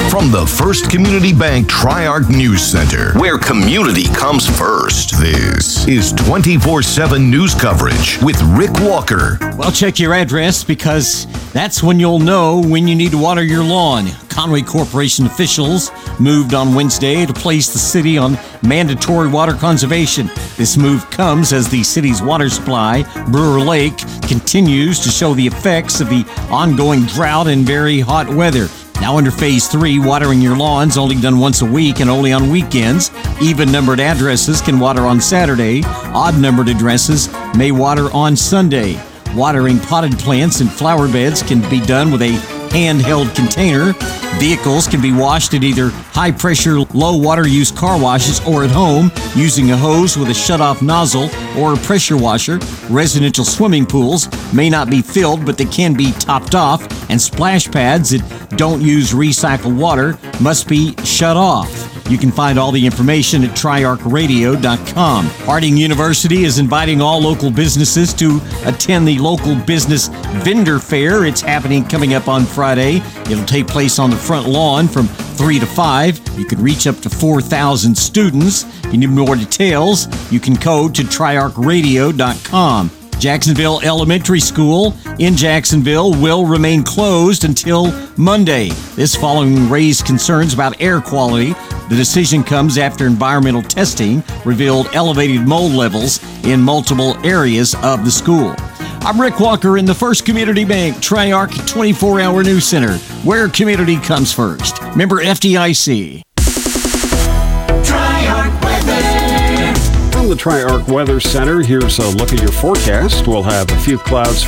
From the First Community Bank Tri-Arc News Center, where community comes first. This is 24/7 news coverage with Rick Walker. Well, check your address because that's when you'll know when you need to water your lawn. Conway Corporation officials moved on Wednesday to place the city on mandatory water conservation. This move comes as the city's water supply, Brewer Lake, continues to show the effects of the ongoing drought and very hot weather. Now under Phase 3, watering your lawns only done once a week and only on weekends. Even-numbered addresses can water on Saturday. Odd-numbered addresses may water on Sunday. Watering potted plants and flower beds can be done with a handheld container. Vehicles can be washed at either high-pressure, low-water use car washes or at home using a hose with a shut-off nozzle or a pressure washer. Residential swimming pools may not be filled, but they can be topped off, and splash pads that don't use recycled water must be shut off. You can find all the information at triarcradio.com. Harding University is inviting all local businesses to attend the local business vendor fair. It's happening coming up on Friday. It'll take place on the front lawn from 3 to 5. You can reach up to 4,000 students. If you need more details, you can go to triarcradio.com. Jacksonville Elementary School in Jacksonville will remain closed until Monday. This following raised concerns about air quality. The decision comes after environmental testing revealed elevated mold levels in multiple areas of the school. I'm Rick Walker in the First Community Bank Tri-Arc 24-hour News Center, where community comes first. Member FDIC. From the Tri-Arc Weather Center, here's a look at your forecast. We'll have a few clouds